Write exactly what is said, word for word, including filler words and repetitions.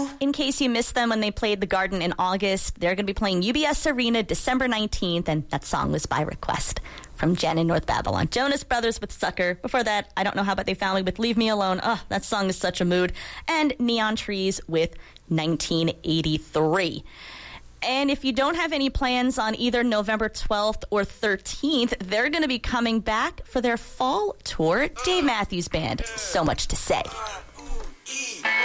In case you missed them when they played the Garden in August, they're going to be playing U B S Arena December nineteenth, and that song was by request from Jen in North Babylon. Jonas Brothers with Sucker. Before that, I Don't Know How About They Family with Leave Me Alone. Oh, that song is such a mood. And Neon Trees with nineteen eighty-three. And if you don't have any plans on either November twelfth or thirteenth, they're going to be coming back for their fall tour. Dave Matthews Band. So much to say.